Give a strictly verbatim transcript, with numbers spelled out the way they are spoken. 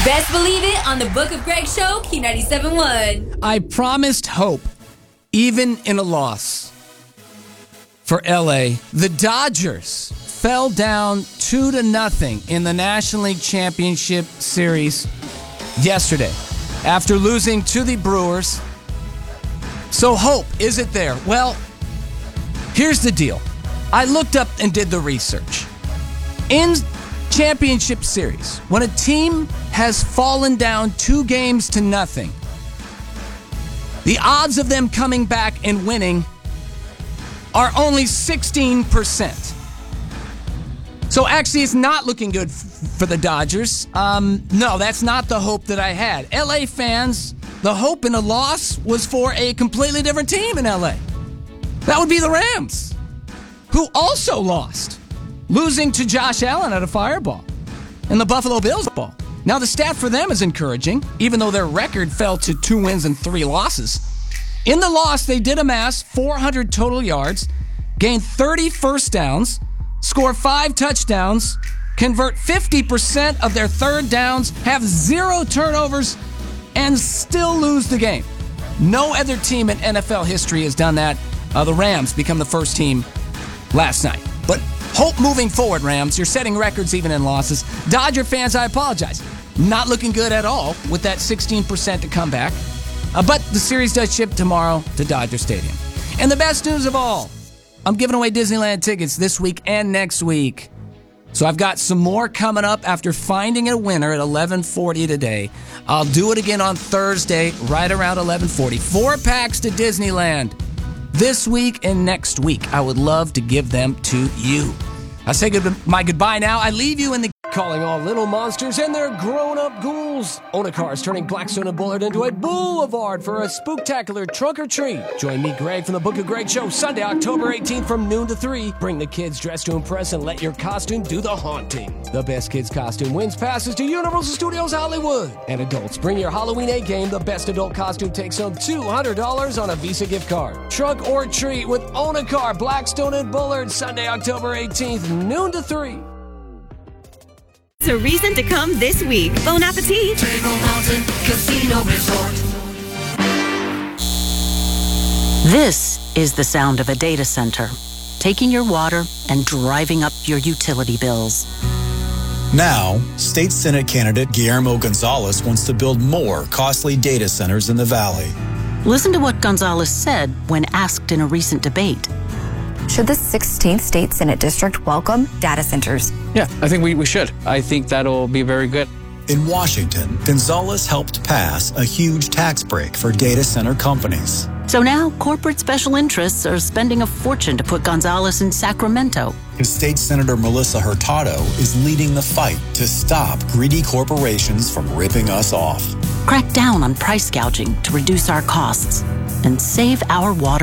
Best believe it on the Book of Greg Show, Key ninety-seven point one. I promised hope, even in a loss. For L A, the Dodgers fell down two to nothing in the National League Championship Series yesterday after losing to the Brewers. So hope, is it there? Well, here's the deal. I looked up and did the research. In Championship Series, when a team has fallen down two games to nothing, the odds of them coming back and winning are only sixteen percent. So actually, it's not looking good f- for the Dodgers. Um, no, that's not the hope that I had. L A fans, the hope in a loss was for a completely different team in L A. That would be the Rams, who also lost, losing to Josh Allen at a fireball, and the Buffalo Bills ball. Now, the stat for them is encouraging, even though their record fell to two wins and three losses. In the loss, they did amass four hundred total yards, gained thirty first downs, score five touchdowns, convert fifty percent of their third downs, have zero turnovers, and still lose the game. No other team in N F L history has done that. Uh, the Rams become the first team last night. But hope moving forward, Rams. You're setting records even in losses. Dodger fans, I apologize. Not looking good at all with that sixteen percent to come back. Uh, but the series does ship tomorrow to Dodger Stadium. And the best news of all, I'm giving away Disneyland tickets this week and next week. So I've got some more coming up after finding a winner at eleven forty today. I'll do it again on Thursday, right around eleven forty. Four packs to Disneyland this week and next week. I would love to give them to you. I say good, my goodbye now. I leave you in the... Calling all little monsters and their grown-up ghouls. Onacar is turning Blackstone and Bullard into a boulevard for a spooktacular trunk or treat. Join me, Greg, from the Book of Greg Show, Sunday, October eighteenth from noon to three. Bring the kids dressed to impress and let your costume do the haunting. The best kids costume wins passes to Universal Studios Hollywood. And adults, bring your Halloween A-game. The best adult costume takes home two hundred dollars on a Visa gift card. Trunk or treat with Onacar, Blackstone and Bullard, Sunday, October eighteenth, noon to three. It's a reason to come this week. Bon appetit. Table Mountain Casino Resort. This is the sound of a data center, taking your water and driving up your utility bills. Now, State Senate candidate Guillermo Gonzalez wants to build more costly data centers in the Valley. Listen to what Gonzalez said when asked in a recent debate. Should the sixteenth State Senate District welcome data centers? Yeah, I think we, we should. I think that'll be very good. In Washington, Gonzalez helped pass a huge tax break for data center companies. So now corporate special interests are spending a fortune to put Gonzalez in Sacramento. And State Senator Melissa Hurtado is leading the fight to stop greedy corporations from ripping us off. Crack down on price gouging to reduce our costs and save our water.